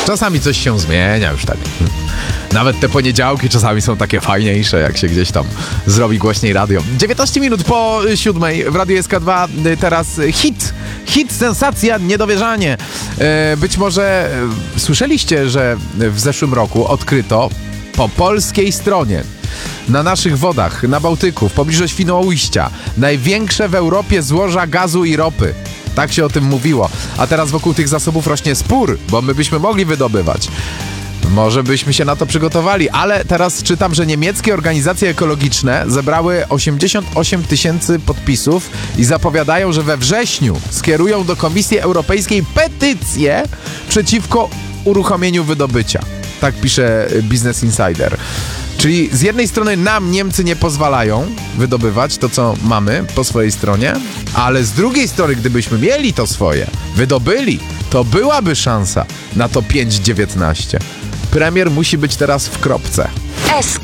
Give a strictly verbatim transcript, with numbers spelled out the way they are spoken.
Czasami coś się zmienia już tak. Nawet te poniedziałki czasami są takie fajniejsze, jak się gdzieś tam zrobi głośniej radio. dziewiętnaście minut po siódmej w Radiu S K dwa. Teraz hit. Hit, sensacja, niedowierzanie. E, być może e, słyszeliście, że w zeszłym roku odkryto po polskiej stronie na naszych wodach, na Bałtyku, w pobliżu Świnoujścia, największe w Europie złoża gazu i ropy. Tak się o tym mówiło. A teraz wokół tych zasobów rośnie spór, bo my byśmy mogli wydobywać. Może byśmy się na to przygotowali, ale teraz czytam, że niemieckie organizacje ekologiczne zebrały osiemdziesiąt osiem tysięcy podpisów i zapowiadają, że we wrześniu skierują do Komisji Europejskiej petycję przeciwko uruchomieniu wydobycia. Tak pisze Business Insider. Czyli z jednej strony nam Niemcy nie pozwalają wydobywać to, co mamy po swojej stronie, ale z drugiej strony, gdybyśmy mieli to swoje, wydobyli, to byłaby szansa na to pięć dziewiętnaście. Premier musi być teraz w kropce. S